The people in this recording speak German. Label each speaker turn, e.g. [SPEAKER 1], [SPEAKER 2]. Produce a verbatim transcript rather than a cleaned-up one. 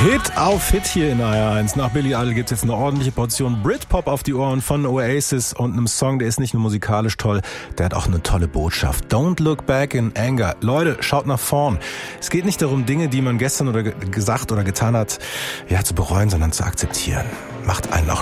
[SPEAKER 1] Hit auf Hit hier in A R eins. Nach Billy Idol gibt's jetzt eine ordentliche Portion Britpop auf die Ohren von Oasis und einem Song, der ist nicht nur musikalisch toll, der hat auch eine tolle Botschaft. Don't look back in anger. Leute, schaut nach vorn. Es geht nicht darum, Dinge, die man gestern oder ge- gesagt oder getan hat, ja, zu bereuen, sondern zu akzeptieren. Macht einen auch